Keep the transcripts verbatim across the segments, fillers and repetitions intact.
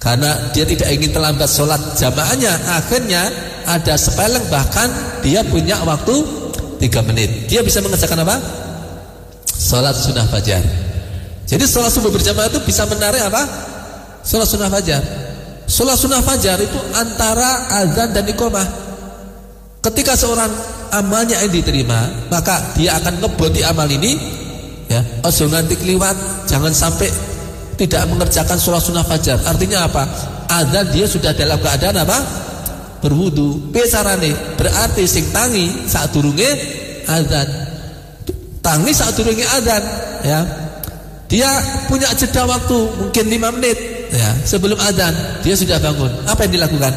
karena dia tidak ingin terlambat sholat jamaahnya. Akhirnya ada sepeleng, bahkan dia punya waktu tiga menit. Dia bisa mengerjakan apa? Sholat sunnah fajar. Jadi sholat subuh berjamaah itu bisa menarik apa? Sholat sunnah fajar. Sholat sunnah fajar itu antara azan dan iqamah. Ketika seorang amalnya yang diterima, maka dia akan ngeboti amal ini, ya. Ojo nanti keliwat, jangan sampai tidak mengerjakan sholat sunnah fajar. Artinya apa? Azan dia sudah dalam keadaan apa? Berwudu. Besarane berarti sing tangi saat durunge azan. Tangi saat durunge azan, ya. Dia punya jeda waktu mungkin lima menit, ya, sebelum azan dia sudah bangun. Apa yang dilakukan?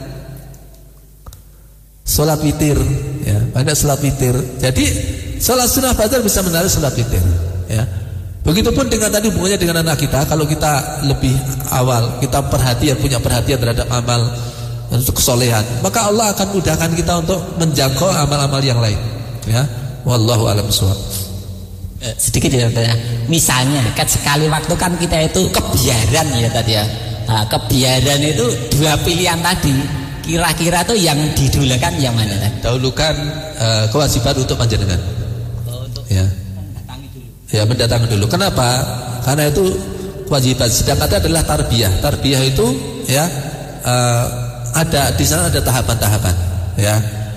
Sholat witir, ya, banyak sholat witir. Jadi sholat sunnah fajar bisa menarik sholat witir, ya. Begitupun dengan tadi hubungannya dengan anak kita. Kalau kita lebih awal kita perhatian, punya perhatian terhadap amal untuk kesolehan, maka Allah akan mudahkan kita untuk menjangkau amal-amal yang lain, ya. Wallahu a'lam bishawab. Sedikit ya, ya. Misalnya kan sekali waktu kan kita itu kebiaran ya tadi ya. Nah, kebiaran itu dua pilihan tadi. Kira-kira tuh yang didahulukan yang mana tadi? Dahulukan uh, kewajiban untuk panjenengan. Oh, untuk ya. mendatangi dulu. Ya, mendatangi dulu. Kenapa? Karena itu kewajiban. Sedangkan adalah tarbiyah. Tarbiyah itu ya uh, ada di sana ada tahapan-tahapan. Ya.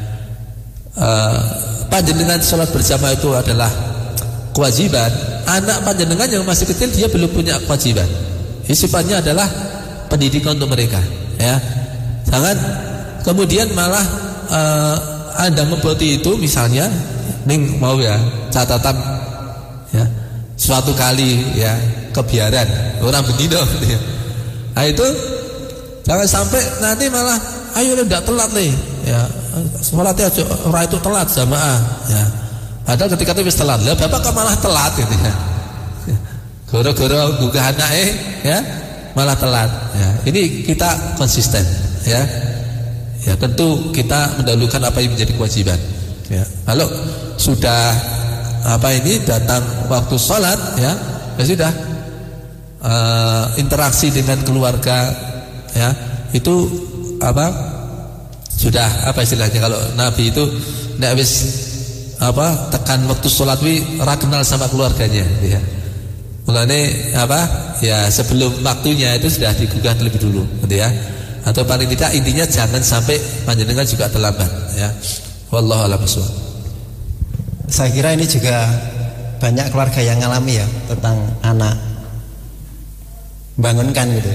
Uh, panjenengan sholat berjamaah itu adalah kewajiban. Anak panjenengan yang masih kecil dia belum punya kewajiban. Ini sifatnya adalah pendidikan untuk mereka, ya. Jangan kemudian malah uh, Anda memboti itu misalnya ning mau ya catatan, ya, suatu kali ya kebiaran orang bedino ya. Nah itu jangan sampai nanti malah ayo udah telat nih, ya. Sholatnya orang itu telat jamaah, ya. Padahal ketika itu wis telat, lah bapak kok malah telat gitu ya. Goro-goro gugah anake ya, malah telat. Ya, ini kita konsisten, ya. Ya tentu kita mendahulukan apa yang menjadi kewajiban. Ya. Kalau sudah apa ini datang waktu sholat, ya, ya sudah uh, interaksi dengan keluarga, ya, itu apa? Sudah apa istilahnya kalau Nabi itu nek wis apa tekan waktu sholat wi ora kenal sama keluarganya, ya. Mulane apa ya sebelum waktunya itu sudah digugah terlebih dulu, gitu ya. Atau paling tidak intinya jangan sampai panjenengan juga terlambat, ya. Wallahu a'lam bishawab. Saya kira ini juga banyak keluarga yang ngalami ya tentang anak bangunkan gitu.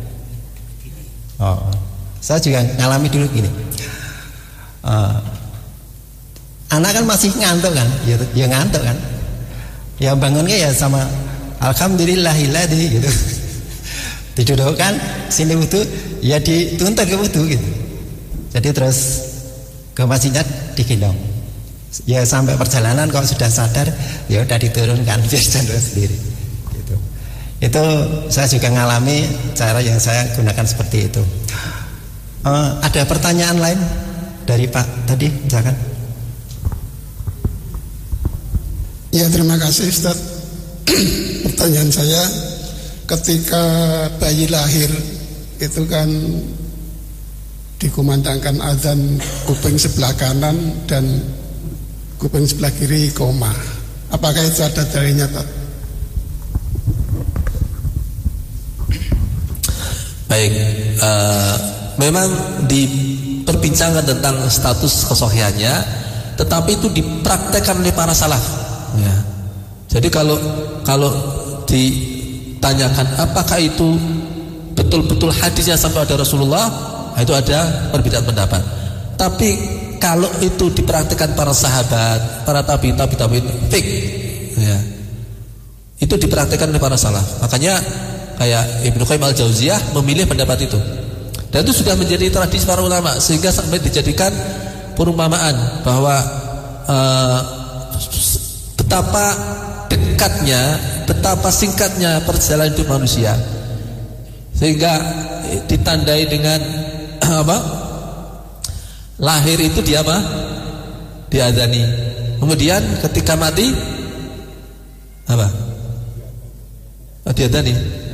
Oh, saya juga ngalami dulu gini. Uh, Anak kan masih ngantuk kan, ya, ya ngantuk kan, ya bangunnya ya sama alhamdulillahilladzi gitu. Didudukkan sini wudu, ya dituntut ke wudu gitu. Jadi terus ke masjidnya digendong. Ya sampai perjalanan kalau sudah sadar, ya udah diturunkan biar jalan sendiri. Gitu. Itu saya juga ngalami cara yang saya gunakan seperti itu. Uh, ada pertanyaan lain dari Pak tadi, silakan. Ya, terima kasih Ustaz. Pertanyaan saya, ketika bayi lahir itu kan dikumandangkan azan kuping sebelah kanan dan kuping sebelah kiri koma. Apakah itu ada dalilnya, Pak? Baik, uh, memang diperbincangkan tentang status kesohihannya, tetapi itu dipraktekkan oleh para salaf. Ya. Jadi kalau kalau ditanyakan apakah itu betul-betul hadisnya sampai ada Rasulullah, itu ada perbedaan pendapat. Tapi kalau itu dipraktikkan para sahabat, para tabi'in, tabi'in, tabi'in, fik, ya, itu dipraktikkan oleh para salaf. Makanya kayak Ibnu Qayyim al-Jauziyah memilih pendapat itu. Dan itu sudah menjadi tradisi para ulama sehingga sampai dijadikan perumpamaan bahwa uh, betapa dekatnya, betapa singkatnya perjalanan hidup manusia, sehingga ditandai dengan apa? Lahir itu dia apa? Diadzani. Kemudian ketika mati apa? Diadzani.